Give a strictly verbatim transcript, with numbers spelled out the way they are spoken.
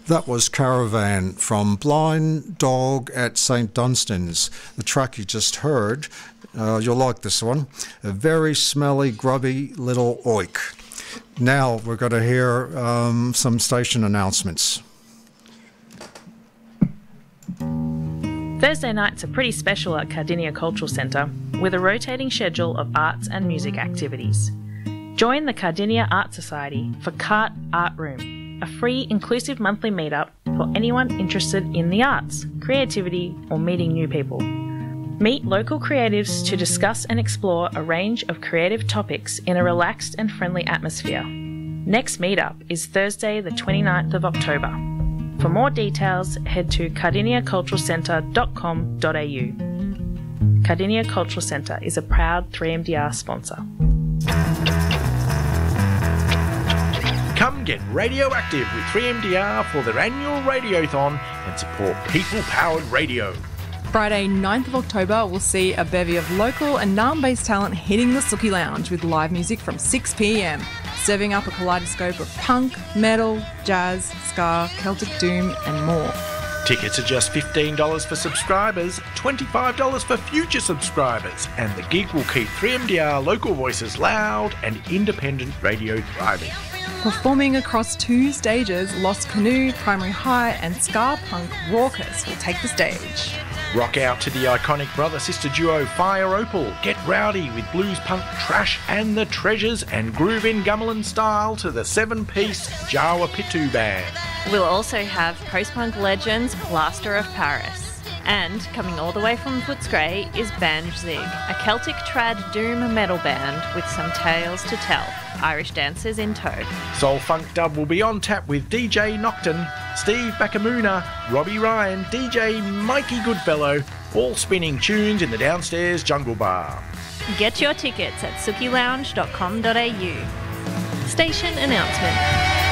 That was Caravan from Blind Dog at Saint Dunstan's. The track you just heard, uh, you'll like this one, a very smelly, grubby little oik. Now we're going to hear um, some station announcements. Thursday nights are pretty special at Cardinia Cultural Centre, with a rotating schedule of arts and music activities. Join the Cardinia Art Society for Cart Art Room, a free, inclusive monthly meetup for anyone interested in the arts, creativity, or meeting new people. Meet local creatives to discuss and explore a range of creative topics in a relaxed and friendly atmosphere. Next meetup is Thursday the twenty-ninth of October. For more details, head to cardinia cultural centre dot com dot a u. Cardinia Cultural Centre is a proud three M D R sponsor. Come get radioactive with three M D R for their annual Radiothon and support people-powered radio. Friday ninth of October will see a bevy of local and Naarm-based talent hitting the Sookie Lounge with live music from six p m, serving up a kaleidoscope of punk, metal, jazz, ska, Celtic doom and more. Tickets are just fifteen dollars for subscribers, twenty-five dollars for future subscribers, and the gig will keep three M D R local voices loud and independent radio thriving. Performing across two stages, Lost Canoe, Primary High and ska punk Raucous will take the stage. Rock out to the iconic brother-sister duo Fire Opal, get rowdy with blues punk Trash and the Treasures, and groove in Gummerland style to the seven-piece Jawa Pitu band. We'll also have post-punk legends Plaster of Paris. And coming all the way from Footscray is Banjzig, a Celtic trad doom metal band with some tales to tell. Irish dancers in tow. Soul Funk Dub will be on tap with D J Nocturne, Steve Bakamuna, Robbie Ryan, D J Mikey Goodfellow, all spinning tunes in the downstairs Jungle Bar. Get your tickets at sookie lounge dot com dot a u. Station announcement.